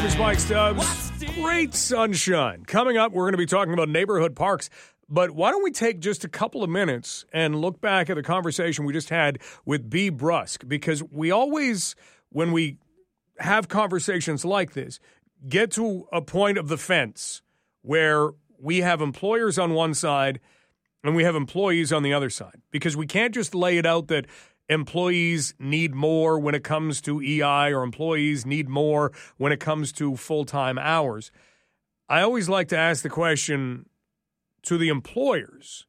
name is Mike Stubbs. Great sunshine. Coming up, we're going to be talking about neighborhood parks. But why don't we take just a couple of minutes and look back at the conversation we just had with Bea Brusk? Because we always, when we have conversations like this, get to a point of the fence where we have employers on one side and we have employees on the other side. Because we can't just lay it out that employees need more when it comes to EI or employees need more when it comes to full-time hours. I always like to ask the question to the employers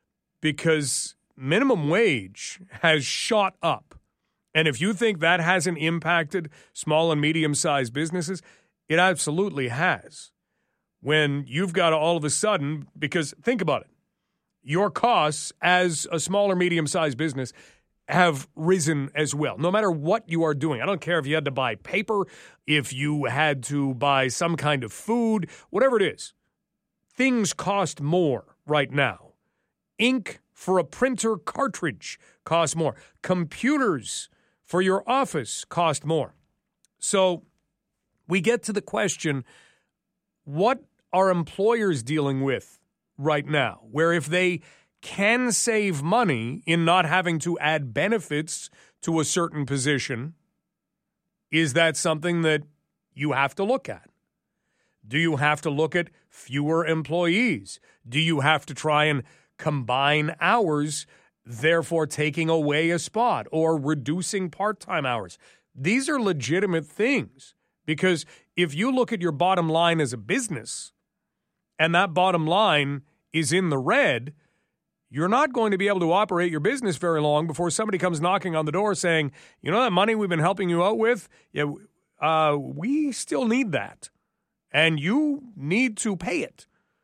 because minimum wage has shot up. And if you think that hasn't impacted small and medium-sized businesses, it absolutely has. When you've got to all of a sudden, because think about it, your costs as a small or medium-sized business have risen as well, no matter what you are doing. I don't care if you had to buy paper, if you had to buy some kind of food, whatever it is. Things cost more right now. Ink for a printer cartridge costs more. Computers for your office cost more. So we get to the question, what are employers dealing with right now? Where if they can save money in not having to add benefits to a certain position, is that something that you have to look at? Do you have to look at fewer employees? Do you have to try and combine hours, therefore taking away a spot or reducing part-time hours? These are legitimate things because if you look at your bottom line as a business and that bottom line is in the red, you're not going to be able to operate your business very long before somebody comes knocking on the door saying, you know that money we've been helping you out with? Yeah, we still need that. And you need to pay it.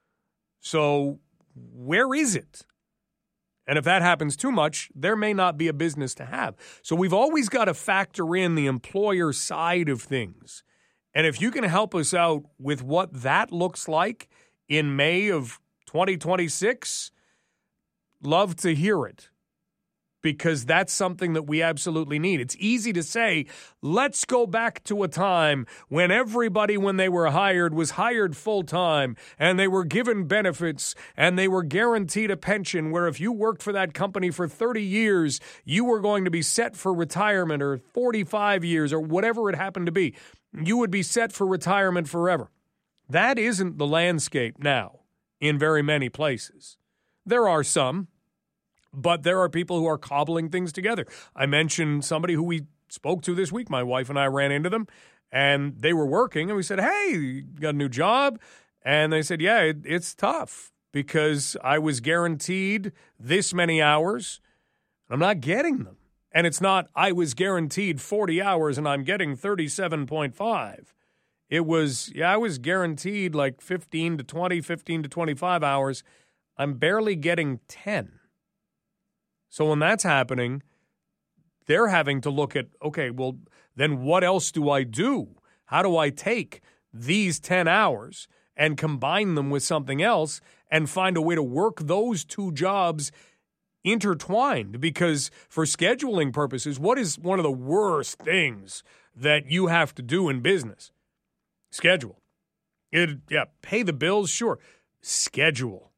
So where is it? And if that happens too much, there may not be a business to have. So we've always got to factor in the employer side of things. And if you can help us out with what that looks like in May of 2026, love to hear it. Because that's something that we absolutely need. It's easy to say, let's go back to a time when everybody, when they were hired, was hired full-time and they were given benefits and they were guaranteed a pension where if you worked for that company for 30 years, you were going to be set for retirement, or 45 years or whatever it happened to be. You would be set for retirement forever. That isn't the landscape now in very many places. There are some. But there are people who are cobbling things together. I mentioned somebody who we spoke to this week. My wife and I ran into them, and they were working. And we said, hey, you got a new job? And they said, yeah, it's tough because I was guaranteed this many hours. I'm not getting them. And it's not I was guaranteed 40 hours and I'm getting 37.5. It was, I was guaranteed like 15 to 25 hours. I'm barely getting 10. So when that's happening, they're having to look at, okay, well, then what else do I do? How do I take these 10 hours and combine them with something else and find a way to work those two jobs intertwined? Because for scheduling purposes, what is one of the worst things that you have to do in business? Schedule. Pay the bills, sure. Schedule.